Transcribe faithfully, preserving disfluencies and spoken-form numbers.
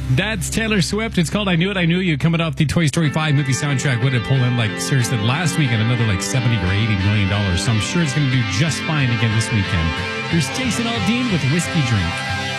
That's Taylor Swift. It's called I Knew It, I Knew You, coming off the Toy Story five movie soundtrack. What did it pull in, like, seriously, last weekend, another, like, seventy or eighty million dollars. So I'm sure it's going to do just fine again this weekend. Here's Jason Aldean with Whiskey Drink.